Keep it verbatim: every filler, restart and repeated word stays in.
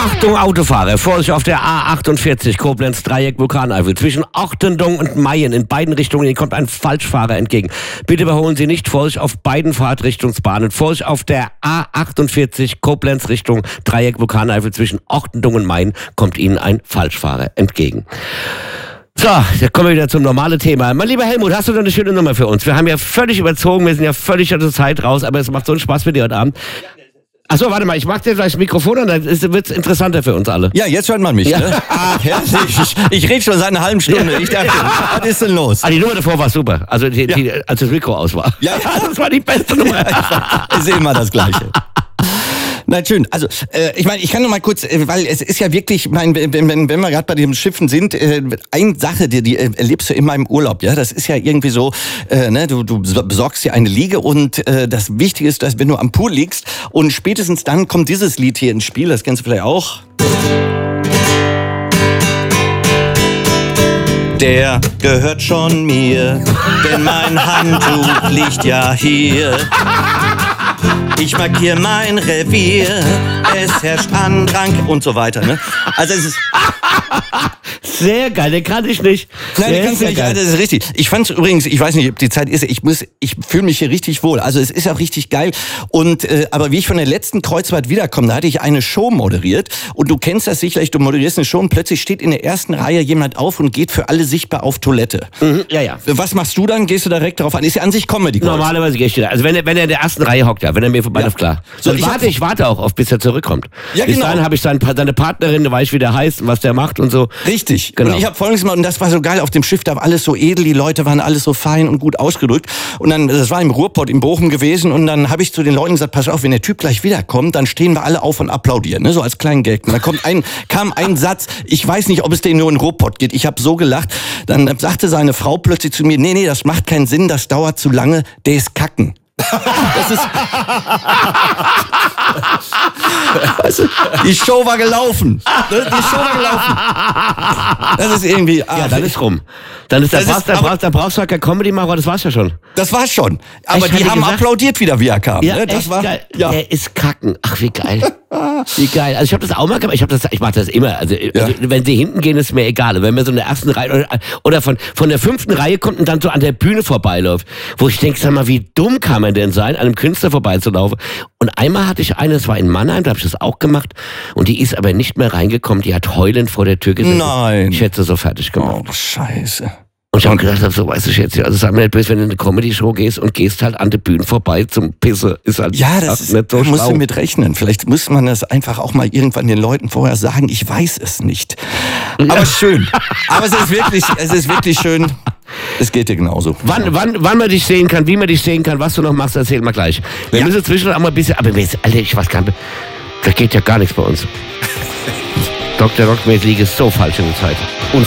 Achtung Autofahrer, Vorsicht auf der A achtundvierzig, Koblenz Dreieck Vulkaneifel. Zwischen Ortendung und Mayen in beiden Richtungen, Ihnen kommt ein Falschfahrer entgegen. Bitte überholen Sie nicht, Vorsicht auf beiden Fahrtrichtungsbahnen. Vorsicht auf der A achtundvierzig, Koblenz Richtung Dreieck Vulkaneifel. Zwischen Ortendung und Mayen kommt Ihnen ein Falschfahrer entgegen. So, da kommen wir wieder zum normalen Thema. Mein lieber Helmut, hast du noch eine schöne Nummer für uns? Wir haben ja völlig überzogen, wir sind ja völlig aus der Zeit raus, aber es macht so einen Spaß mit dir heute Abend. Achso, warte mal, ich mach dir gleich das Mikrofon an, dann wird es interessanter für uns alle. Ja, jetzt hört man mich. Ja. Ne? Ach, herrlich. Ich, ich rede schon seit einer halben Stunde. Ich dachte, was ist denn los? Ah, die Nummer davor war super, also die, ja. die, als das Mikro aus war. Ja, ja. Das war die beste Nummer. Ja, ist immer das Gleiche. Na schön, also äh, ich meine, ich kann noch mal kurz, äh, weil es ist ja wirklich, mein, wenn, wenn, wenn wir gerade bei den Schiffen sind, äh, eine Sache, die, die erlebst du immer im Urlaub, ja, das ist ja irgendwie so, äh, ne, du, du besorgst dir eine Liege und äh, das Wichtige ist, dass wenn du am Pool liegst und spätestens dann kommt dieses Lied hier ins Spiel, das kennst du vielleicht auch. Der gehört schon mir, denn mein Handtuch liegt ja hier. Ich markiere mein Revier, es herrscht Andrang und so weiter. Ne? Also es ist sehr geil, den kann ich nicht. Nein, den kannst du nicht. Das ist richtig. Ich fand's übrigens, ich weiß nicht, ob die Zeit ist. Ich muss, ich fühle mich hier richtig wohl. Also es ist auch richtig geil. Und äh, aber wie ich von der letzten Kreuzfahrt wiederkomme, da hatte ich eine Show moderiert. Und du kennst das sicherlich. Du moderierst eine Show und plötzlich steht in der ersten Reihe jemand auf und geht für alle sichtbar auf Toilette. Mhm, ja, ja. Was machst du dann? Gehst du direkt darauf an? Ist ja an sich Comedy. Normalerweise gehe ich da. Also wenn er, wenn er in der ersten Reihe hockt, ja, wenn er mir vorbei läuft, klar. So, ich warte, ich warte auch auf, bis er zurückkommt. Ja, bis genau. Bis dann habe ich seine, seine Partnerin, da weiß ich, wie der heißt und was der macht und so. Richtig. Genau. Und ich habe folgendes mal, und das war so geil, auf dem Schiff, da war alles so edel, die Leute waren alles so fein und gut ausgedrückt. Und dann, das war im Ruhrpott in Bochum gewesen, und dann habe ich zu den Leuten gesagt, pass auf, wenn der Typ gleich wiederkommt, dann stehen wir alle auf und applaudieren, ne, so als kleinen Gag. Und dann kommt ein, kam ein Satz, ich weiß nicht, ob es den nur in Ruhrpott geht, ich habe so gelacht, dann sagte seine Frau plötzlich zu mir, nee, nee, das macht keinen Sinn, das dauert zu lange, der ist kacken. Das ist weißt du, die Show war gelaufen. Die Show war gelaufen. Das ist irgendwie. Ah, ja, dann ist rum. Dann ist, da, brauchst, ist, da, brauchst, da brauchst du ja kein Comedy-Macher, das war's ja schon. Das war's schon. Aber ich die haben gesagt, applaudiert wieder, wie er kam. Ja, ne? Das echt war, geil. Ja. Der ist kacken. Ach, wie geil. Wie geil. Also ich habe das auch mal gemacht. Ich habe das, ich mache das immer. Also, ja. also wenn sie hinten gehen, ist mir egal. Wenn mir so in der ersten Reihe oder, oder von von der fünften Reihe kommt und dann so an der Bühne vorbeiläuft, wo ich denke, sag mal, wie dumm kann man denn sein, an einem Künstler vorbeizulaufen? Und einmal hatte ich eine, das war in Mannheim, da habe ich das auch gemacht, und die ist aber nicht mehr reingekommen. Die hat heulend vor der Tür gesessen. Nein. Ich hätte sie so fertig gemacht. Oh, Scheiße. Und ich habe gedacht, so weißt du jetzt, also sag mir nicht böse, wenn du in eine Comedy-Show gehst und gehst halt an der Bühne vorbei zum Pisse, ist halt ja, das ist, nicht so schlau. Musst du mit rechnen. Vielleicht muss man das einfach auch mal irgendwann den Leuten vorher sagen, ich weiß es nicht. Aber ja. Schön. Aber es ist wirklich, es ist wirklich schön. Es geht dir genauso. Wann, wann, wann man dich sehen kann, wie man dich sehen kann, was du noch machst, erzähl mal gleich. Wir ja. müssen zwischendurch auch mal ein bisschen, aber Alter, ich weiß gar nicht, da geht ja gar nichts bei uns. Doktor Rockmäßig ist so falsch in der Zeit.